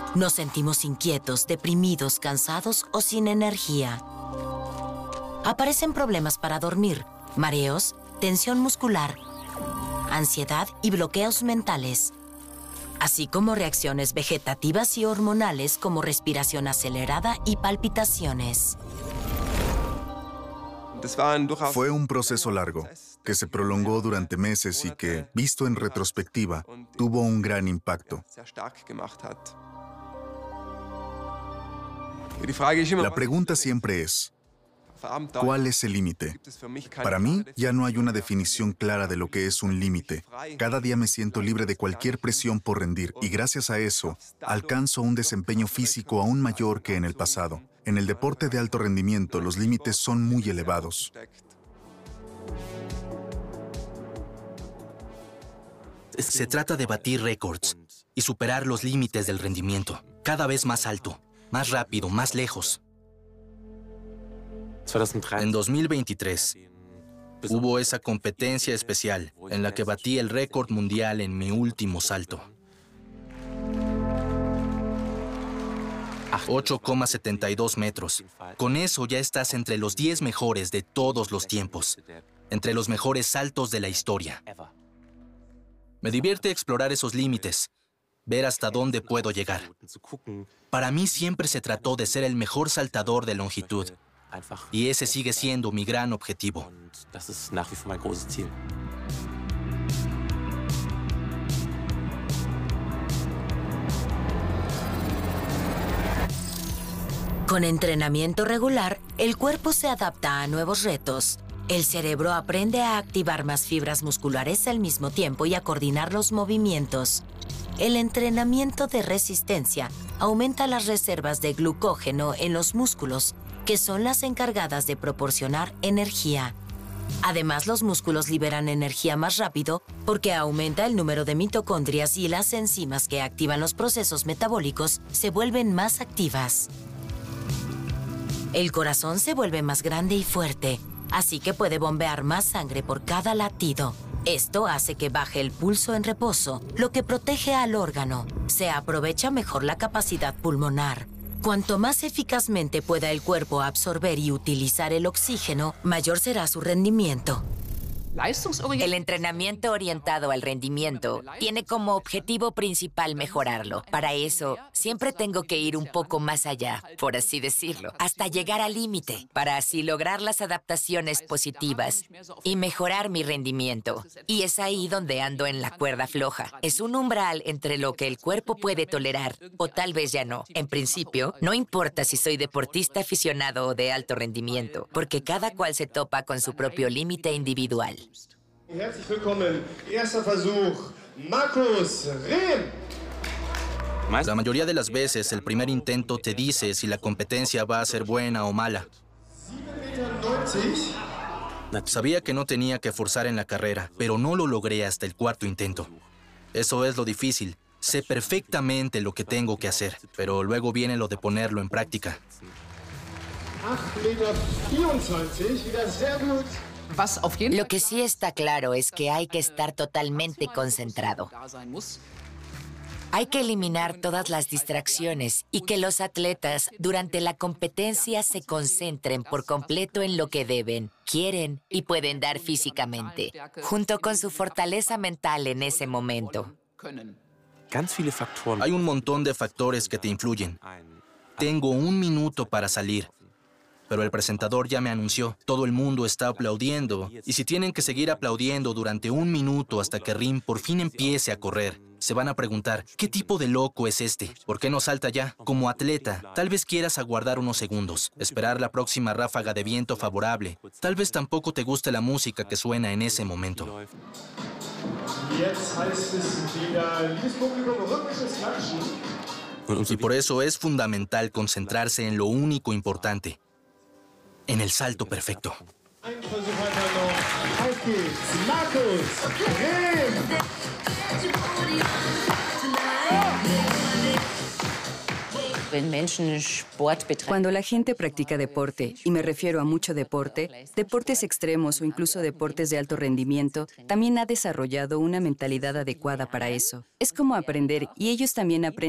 Nos sentimos inquietos, deprimidos, cansados o sin energía. Aparecen problemas para dormir, mareos, tensión muscular, ansiedad y bloqueos mentales, así como reacciones vegetativas y hormonales como respiración acelerada y palpitaciones. Fue un proceso largo, que se prolongó durante meses y que, visto en retrospectiva, tuvo un gran impacto. La pregunta siempre es, ¿cuál es el límite? Para mí, ya no hay una definición clara de lo que es un límite. Cada día me siento libre de cualquier presión por rendir y gracias a eso, alcanzo un desempeño físico aún mayor que en el pasado. En el deporte de alto rendimiento, los límites son muy elevados. Se trata de batir récords y superar los límites del rendimiento, cada vez más alto, más rápido, más lejos. En 2023, hubo esa competencia especial en la que batí el récord mundial en mi último salto. 8,72 metros. Con eso ya estás entre los 10 mejores de todos los tiempos, entre los mejores saltos de la historia. Me divierte explorar esos límites, ver hasta dónde puedo llegar. Para mí siempre se trató de ser el mejor saltador de longitud, y ese sigue siendo mi gran objetivo. Con entrenamiento regular, el cuerpo se adapta a nuevos retos. El cerebro aprende a activar más fibras musculares al mismo tiempo y a coordinar los movimientos. El entrenamiento de resistencia aumenta las reservas de glucógeno en los músculos, que son las encargadas de proporcionar energía. Además, los músculos liberan energía más rápido porque aumenta el número de mitocondrias y las enzimas que activan los procesos metabólicos se vuelven más activas. El corazón se vuelve más grande y fuerte, así que puede bombear más sangre por cada latido. Esto hace que baje el pulso en reposo, lo que protege al órgano. Se aprovecha mejor la capacidad pulmonar. Cuanto más eficazmente pueda el cuerpo absorber y utilizar el oxígeno, mayor será su rendimiento. El entrenamiento orientado al rendimiento tiene como objetivo principal mejorarlo. Para eso, siempre tengo que ir un poco más allá, por así decirlo, hasta llegar al límite, para así lograr las adaptaciones positivas y mejorar mi rendimiento. Y es ahí donde ando en la cuerda floja. Es un umbral entre lo que el cuerpo puede tolerar, o tal vez ya no. En principio, no importa si soy deportista aficionado o de alto rendimiento, porque cada cual se topa con su propio límite individual. Herzlich willkommen. Erster Versuch, Markus Rehm. La mayoría de las veces, el primer intento te dice si la competencia va a ser buena o mala. 7,90 m. Sabía que no tenía que forzar en la carrera, pero no lo logré hasta el cuarto intento. Eso es lo difícil. Sé perfectamente lo que tengo que hacer, pero luego viene lo de ponerlo en práctica. 8,24 m, wieder sehr gut. Lo que sí está claro es que hay que estar totalmente concentrado. Hay que eliminar todas las distracciones y que los atletas durante la competencia se concentren por completo en lo que deben, quieren y pueden dar físicamente, junto con su fortaleza mental en ese momento. Hay un montón de factores que te influyen. Tengo 1 minuto para salir. Pero el presentador ya me anunció, todo el mundo está aplaudiendo, y si tienen que seguir aplaudiendo durante 1 minuto hasta que Rehm por fin empiece a correr, se van a preguntar, ¿qué tipo de loco es este? ¿Por qué no salta ya? Como atleta, tal vez quieras aguardar unos segundos, esperar la próxima ráfaga de viento favorable. Tal vez tampoco te guste la música que suena en ese momento. Y por eso es fundamental concentrarse en lo único importante, en el salto perfecto. Ein Versuch weiter noch. Auf geht's, Markus Rehm. Cuando la gente practica deporte, y me refiero a mucho deporte, deportes extremos o incluso deportes de alto rendimiento, también ha desarrollado una mentalidad adecuada para eso. Es como aprender, y ellos también aprenden